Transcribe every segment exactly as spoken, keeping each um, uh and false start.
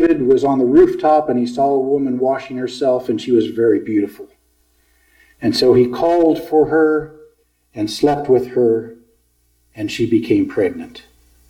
David was on the rooftop and he saw a woman washing herself, and she was very beautiful. And so he called for her and slept with her, and she became pregnant.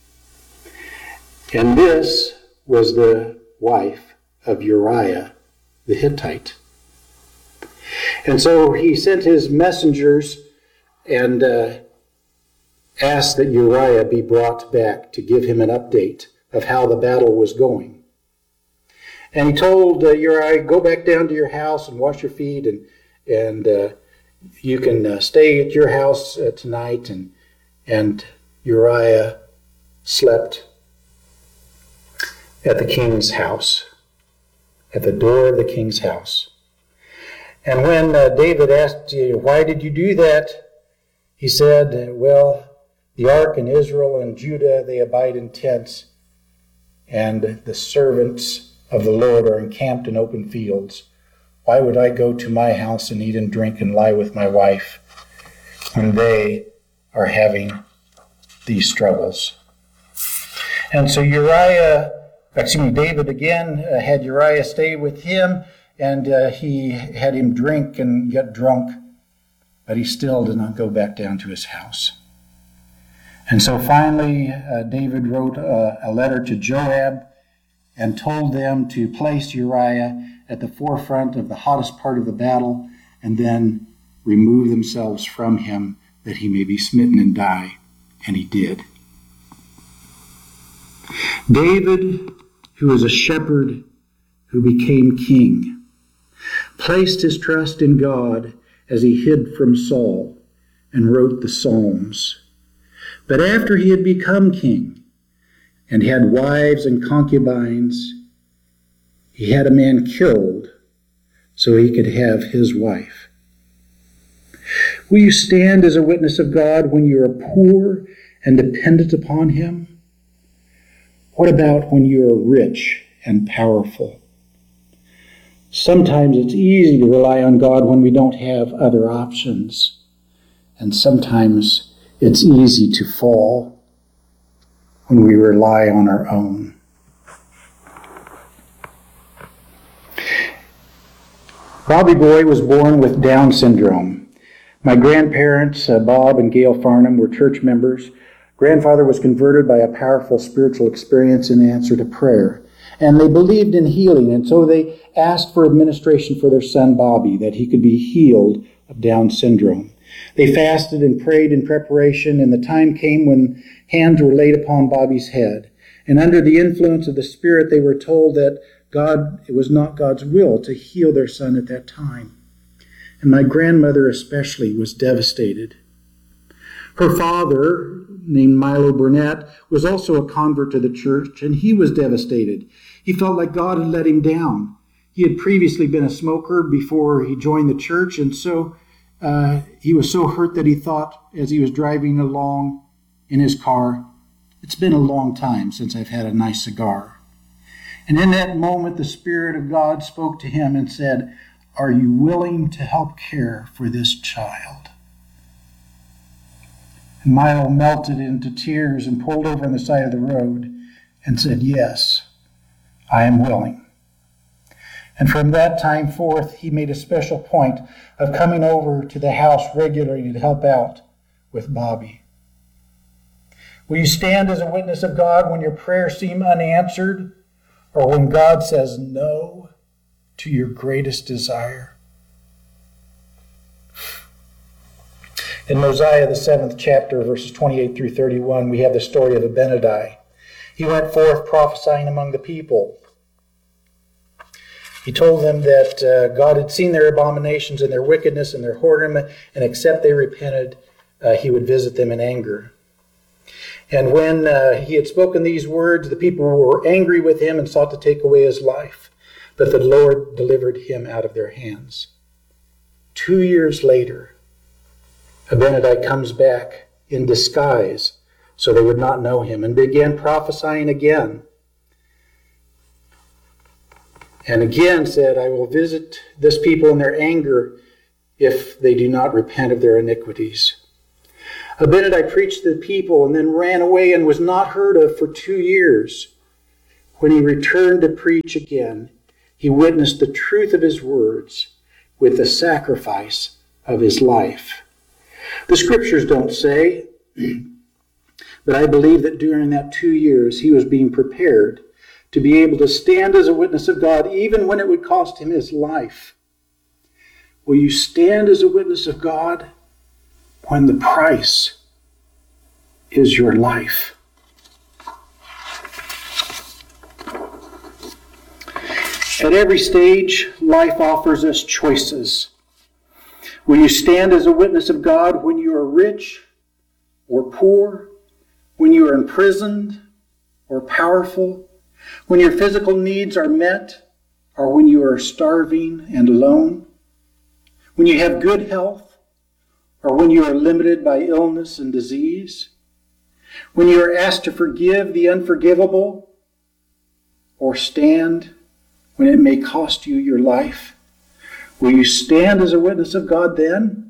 And this was the wife of Uriah the Hittite. And so he sent his messengers and uh, asked that Uriah be brought back to give him an update of how the battle was going. And he told uh, Uriah, go back down to your house and wash your feet, and and uh, you can uh, stay at your house uh, tonight. And and Uriah slept at the king's house, at the door of the king's house. And when uh, David asked, why did you do that? He said, well, the ark and Israel and Judah, they abide in tents, and the servants of the Lord are encamped in open fields. Why would I go to my house and eat and drink and lie with my wife when they are having these struggles? And so Uriah, excuse me, David again uh, had Uriah stay with him, and uh, he had him drink and get drunk, but he still did not go back down to his house. And so finally, uh, David wrote a, a letter to Joab and told them to place Uriah at the forefront of the hottest part of the battle, and then remove themselves from him that he may be smitten and die. And he did. David, who was a shepherd who became king, placed his trust in God as he hid from Saul and wrote the Psalms. But after he had become king and had wives and concubines, he had a man killed so he could have his wife. Will you stand as a witness of God when you are poor and dependent upon him? What about when you are rich and powerful? Sometimes it's easy to rely on God when we don't have other options. And sometimes it's easy to fall when we rely on our own. Bobby Boy was born with Down syndrome. My grandparents, uh, Bob and Gail Farnham, were church members. Grandfather was converted by a powerful spiritual experience in answer to prayer. And they believed in healing, and so they asked for administration for their son Bobby, that he could be healed of Down syndrome. They fasted and prayed in preparation, and the time came when hands were laid upon Bobby's head. And under the influence of the Spirit, they were told that God, it was not God's will to heal their son at that time. And my grandmother especially was devastated. Her father, named Milo Burnett, was also a convert to the church, and he was devastated. He felt like God had let him down. He had previously been a smoker before he joined the church, and so uh, he was so hurt that he thought, as he was driving along in his car, it's been a long time since I've had a nice cigar. And in that moment, the Spirit of God spoke to him and said, are you willing to help care for this child? And Milo melted into tears and pulled over on the side of the road and said, yes, I am willing. And from that time forth, he made a special point of coming over to the house regularly to help out with Bobby. Will you stand as a witness of God when your prayers seem unanswered, or when God says no to your greatest desire? In Mosiah, the seventh chapter, verses twenty-eight through thirty-one, we have the story of Abinadi. He went forth prophesying among the people. He told them that uh, God had seen their abominations and their wickedness and their whoredom, and except they repented, uh, he would visit them in anger. And when uh, he had spoken these words, the people were angry with him and sought to take away his life. But the Lord delivered him out of their hands. Two years later, Abinadi comes back in disguise so they would not know him, and began prophesying again. And again said, I will visit this people in their anger if they do not repent of their iniquities. Abinadi preached to the people and then ran away and was not heard of for two years. When he returned to preach again, he witnessed the truth of his words with the sacrifice of his life. The scriptures don't say, but I believe that during that two years he was being prepared to be able to stand as a witness of God even when it would cost him his life. Will you stand as a witness of God when the price is your life? At every stage, life offers us choices. Will you stand as a witness of God when you are rich or poor, when you are imprisoned or powerful, when your physical needs are met, or when you are starving and alone, when you have good health, or when you are limited by illness and disease, when you are asked to forgive the unforgivable, or stand when it may cost you your life? Will you stand as a witness of God then?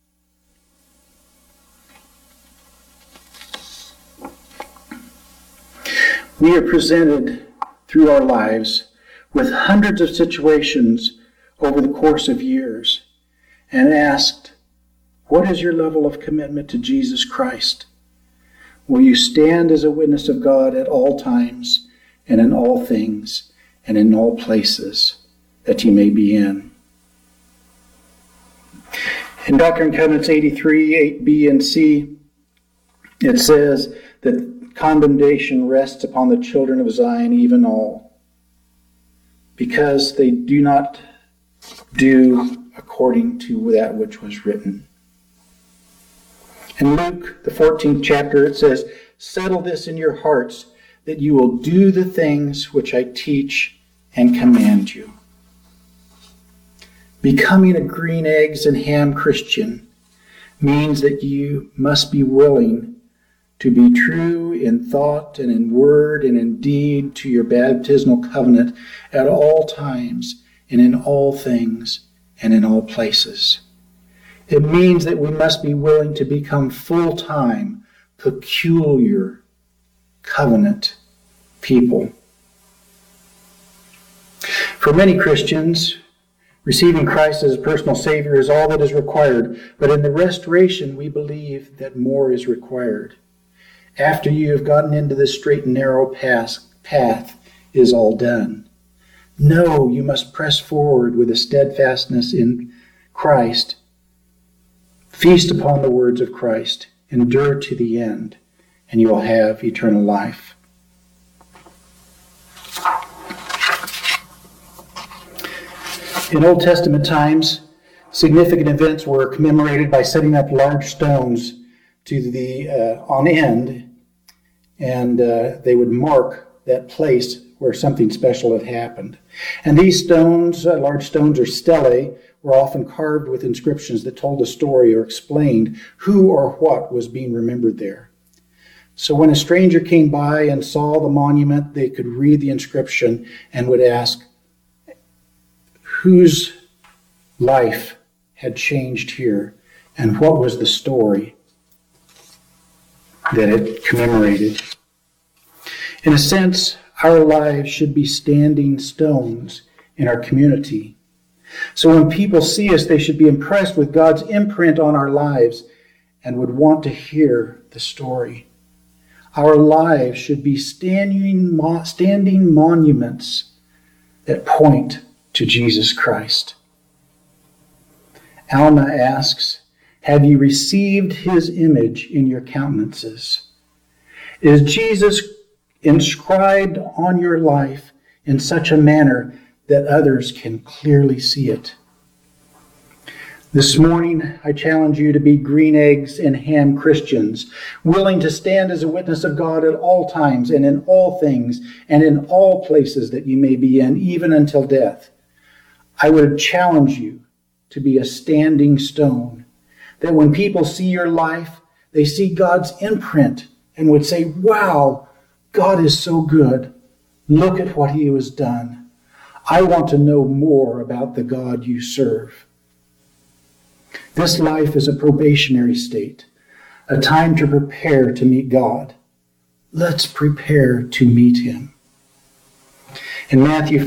We are presented through our lives with hundreds of situations over the course of years and asked, what is your level of commitment to Jesus Christ? Will you stand as a witness of God at all times and in all things and in all places that you may be in? In Doctrine and Covenants eighty-three, eight B and C, it says that condemnation rests upon the children of Zion, even all, because they do not do according to that which was written. In Luke, the fourteenth chapter, it says, settle this in your hearts, that you will do the things which I teach and command you. Becoming a green eggs and ham Christian means that you must be willing to be true in thought and in word and in deed to your baptismal covenant at all times and in all things and in all places. It means that we must be willing to become full-time, peculiar covenant people. For many Christians, receiving Christ as a personal Savior is all that is required, but in the restoration we believe that more is required. After you have gotten into the straight and narrow path, path is all done. No, you must press forward with a steadfastness in Christ. Feast upon the words of Christ. Endure to the end, and you will have eternal life. In Old Testament times, significant events were commemorated by setting up large stones to the uh, on end, and uh, they would mark that place where something special had happened. And these stones, uh, large stones or stelae, were often carved with inscriptions that told a story or explained who or what was being remembered there. So when a stranger came by and saw the monument, they could read the inscription and would ask, whose life had changed here, and what was the story that it commemorated? In a sense, our lives should be standing stones in our community. So when people see us, they should be impressed with God's imprint on our lives and would want to hear the story. Our lives should be standing, standing monuments that point to Jesus Christ. Alma asks, have you received his image in your countenances? Is Jesus inscribed on your life in such a manner that others can clearly see it? This morning, I challenge you to be green eggs and ham Christians, willing to stand as a witness of God at all times and in all things and in all places that you may be in, even until death. I would challenge you to be a standing stone, that when people see your life, they see God's imprint and would say, wow, God is so good. Look at what he has done. I want to know more about the God you serve. This life is a probationary state, a time to prepare to meet God. Let's prepare to meet him. In Matthew